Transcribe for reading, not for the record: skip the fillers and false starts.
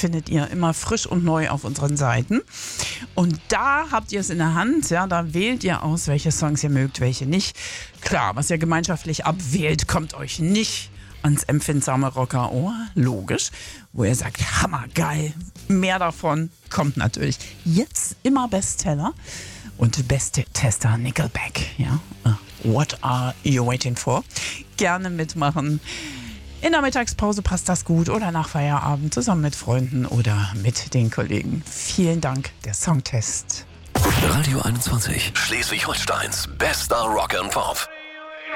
findet ihr immer frisch und neu auf unseren Seiten. Und da habt ihr es in der Hand, ja, da wählt ihr aus, welche Songs ihr mögt, welche nicht. Klar, was ihr gemeinschaftlich abwählt, kommt euch nicht ans empfindsame Rockerohr, logisch, wo ihr sagt, hammergeil, mehr davon kommt natürlich jetzt immer Bestseller und Best-Tester Nickelback, ja. What are you waiting for? Gerne mitmachen. In der Mittagspause passt das gut oder nach Feierabend zusammen mit Freunden oder mit den Kollegen. Vielen Dank, der Songtest. Radio 21, Schleswig-Holsteins bester Rock and Pop.